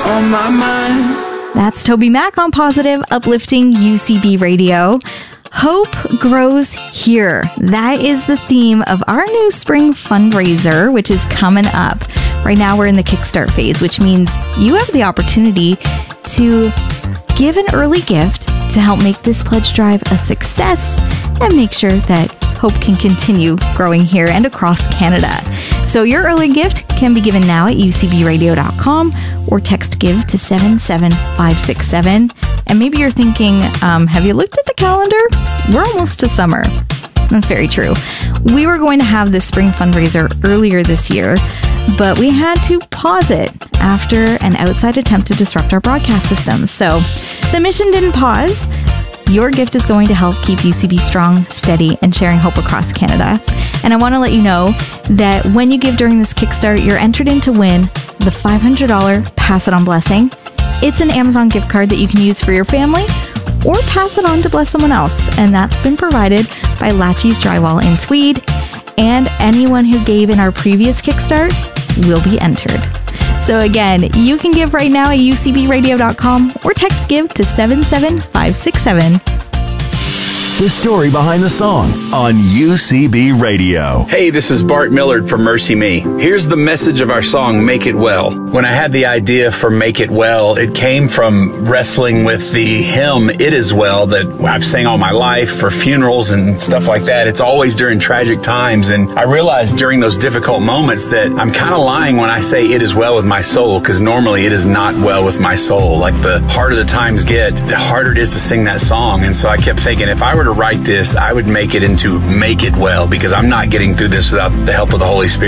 on my mind. That's Toby Mac on Positive, uplifting UCB Radio. Hope grows here. That is the theme of our new spring fundraiser, which is coming up. Right now, we're in the Kickstart phase, which means you have the opportunity to give an early gift to help make this pledge drive a success and make sure that Hope can continue growing here and across Canada. So your early gift can be given now at ucbradio.com or text GIVE to 77567. And maybe you're thinking, have you looked at the calendar? We're almost to summer. That's very true. We were going to have this spring fundraiser earlier this year, but we had to pause it after an outside attempt to disrupt our broadcast systems. So the mission didn't pause. Your gift is going to help keep UCB strong, steady, and sharing hope across Canada. And I want to let you know that when you give during this Kickstart, you're entered in to win the $500 Pass It On Blessing. It's an Amazon gift card that you can use for your family or pass it on to bless someone else. And that's been provided by Latchy's Drywall in Tweed. And anyone who gave in our previous Kickstart will be entered. So again, you can give right now at ucbradio.com or text GIVE to 77567. The story behind the song on UCB Radio. Hey, this is Bart Millard from Mercy Me. Here's the message of our song, Make It Well. When I had the idea for Make It Well, it came from wrestling with the hymn, It Is Well, that I've sang all my life for funerals and stuff like that. It's always during tragic times. And I realized during those difficult moments that I'm kind of lying when I say it is well with my soul, because normally it is not well with my soul. Like, the harder the times get, the harder it is to sing that song. And so I kept thinking, if I were to write this, I would make it into Make It Well, because I'm not getting through this without the help of the Holy Spirit.